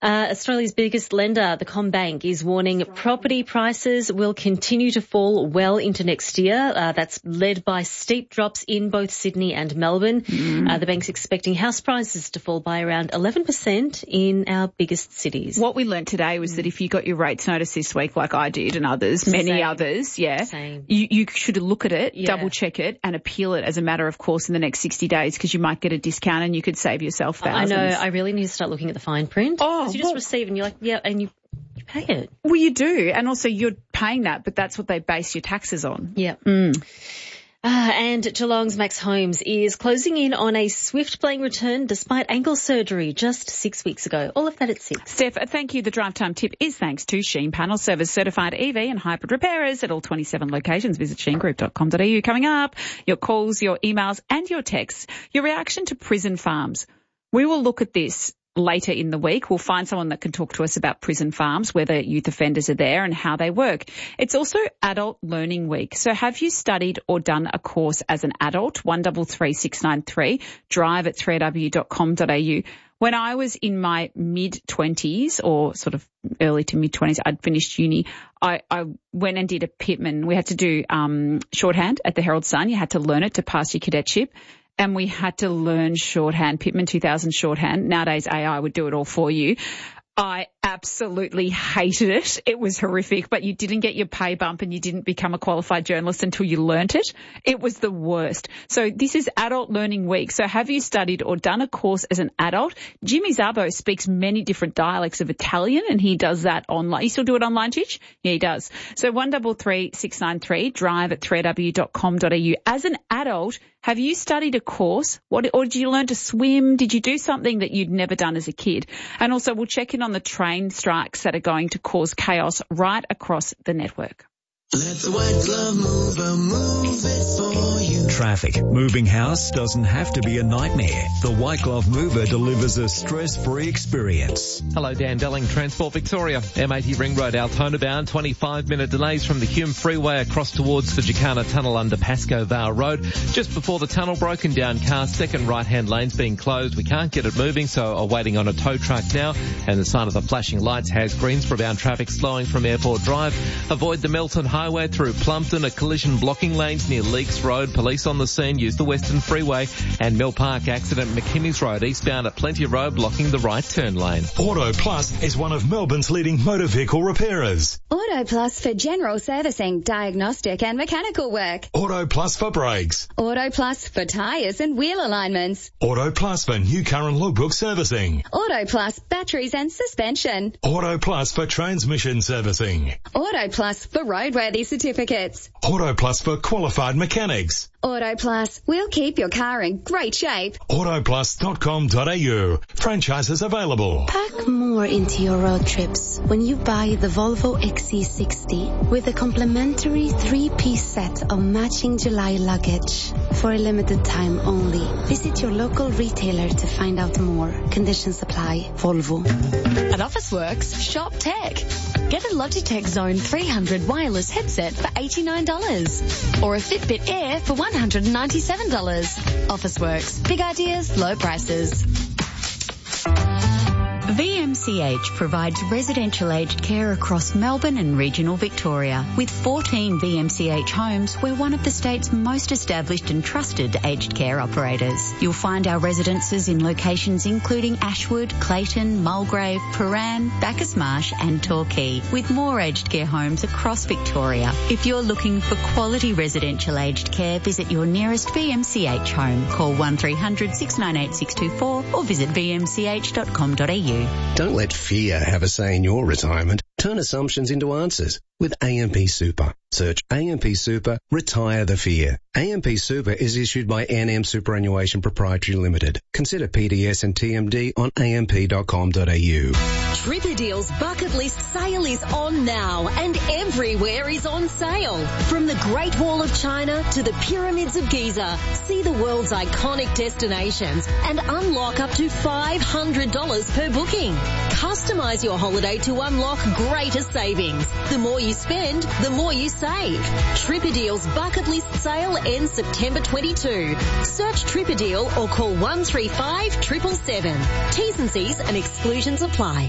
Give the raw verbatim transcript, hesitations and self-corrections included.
Uh, Australia's biggest lender, the CommBank, is warning property prices will continue to fall well into next year. Uh, that's led by steep drops in both Sydney and Melbourne. Mm. Uh, the bank's expecting house prices to fall by around eleven percent in our biggest cities. What we learnt today was mm. that if you got your rates notice this week, like I did and others, many Same. others, yeah, Same. You, you should look at it, yeah. double check it and appeal it as a matter of course in the next sixty days because you might get a discount and you could save yourself thousands. I know. I really need to start looking at the fine print. Oh, you just well, receive and you're like, yeah, and you, you pay it. Well, you do. And also you're paying that, but that's what they base your taxes on. Yeah. Mm. Uh, and Geelong's Max Holmes is closing in on a swift playing return despite ankle surgery just six weeks ago. All of that at six. Steph, thank you. The drive time tip is thanks to Sheen Panel Service, certified E V and hybrid repairers at all twenty-seven locations. Visit sheen group dot com dot a u. Coming up, your calls, your emails and your texts. Your reaction to prison farms. We will look at this later in the week. We'll find someone that can talk to us about prison farms, whether youth offenders are there and how they work. It's also Adult Learning Week. So have you studied or done a course as an adult? one three three six nine three, drive at three a w dot com dot a u. When I was in my mid-twenties or sort of early to mid-twenties, I'd finished uni, I, I went and did a Pitman. We had to do um shorthand at the Herald Sun. You had to learn it to pass your cadetship. And we had to learn shorthand, Pitman two thousand shorthand. Nowadays, A I would do it all for you. I absolutely hated it. It was horrific, but you didn't get your pay bump and you didn't become a qualified journalist until you learnt it. It was the worst. So this is Adult Learning Week. So have you studied or done a course as an adult? Jimmy Zabo speaks many different dialects of Italian and he does that online. You still do it online, Chich? Yeah, he does. So one three three six nine three, drive at three a w dot com dot a u. As an adult, have you studied a course? What, or did you learn to swim? Did you do something that you'd never done as a kid? And also we'll check in on the train strikes that are going to cause chaos right across the network. Let the white glove mover move it for you. Traffic. Moving house doesn't have to be a nightmare. The White Glove Mover delivers a stress-free experience. Hello, Dan Delling, Transport Victoria. M eighty Ring Road, Altona bound. twenty-five minute delays from the Hume Freeway across towards the Jacana Tunnel under Pascoe Vale Road. Just before the tunnel, broken down car, second right-hand lane's being closed. We can't get it moving, so are waiting on a tow truck now. And the sign of the flashing lights has Greensboro bound traffic slowing from Airport Drive. Avoid the Milton Highway through Plumpton, a collision blocking lanes near Leakes Road. Police on the scene. Use the Western Freeway. And Mill Park accident, McKinney's Road eastbound at Plenty Road blocking the right turn lane. Auto Plus is one of Melbourne's leading motor vehicle repairers. Auto Plus for general servicing, diagnostic and mechanical work. Auto Plus for brakes. Auto Plus for tyres and wheel alignments. Auto Plus for new car and logbook servicing. Auto Plus batteries and suspension. Auto Plus for transmission servicing. Auto Plus for roadworthy certificates. Auto Plus for qualified mechanics. Auto Plus, we'll keep your car in great shape. auto plus dot com dot a u. Franchises available. Pack more into your road trips when you buy the Volvo X C sixty with a complimentary three-piece set of matching July luggage for a limited time only. Visit your local retailer to find out more. Conditions apply. Volvo. At Officeworks, shop tech. Get a Logitech Zone three hundred wireless headset for eighty-nine dollars or a Fitbit Air for one hundred ninety-seven dollars. Officeworks. Big ideas, low prices. V M C H provides residential aged care across Melbourne and regional Victoria. With fourteen V M C H homes, we're one of the state's most established and trusted aged care operators. You'll find our residences in locations including Ashwood, Clayton, Mulgrave, Paran, Bacchus Marsh and Torquay, with more aged care homes across Victoria. If you're looking for quality residential aged care, visit your nearest V M C H home. Call one three hundred six nine eight six two four or visit v m c h dot com dot a u. Don't let fear have a say in your retirement. Turn assumptions into answers with A M P Super. Search A M P Super, retire the fear. A M P Super is issued by N M Superannuation Proprietary Limited. Consider P D S and T M D on a m p dot com dot a u. Tripperdeal's bucket list sale is on now and everywhere is on sale. From the Great Wall of China to the Pyramids of Giza, see the world's iconic destinations and unlock up to five hundred dollars per booking. Customize your holiday to unlock greater savings. The more you spend, the more you save. Tripperdeal's bucket list sale ends September twenty-second. Search Tripperdeal or call one three five, seven seven seven. T's and C's and exclusions apply.